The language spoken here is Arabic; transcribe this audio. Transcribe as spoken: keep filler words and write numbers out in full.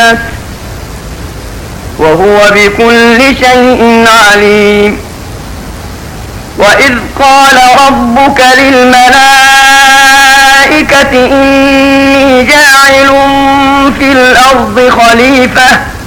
وهو بكل شيء عليم. وإذ قال ربك للملائكة إني جاعل في الأرض خليفة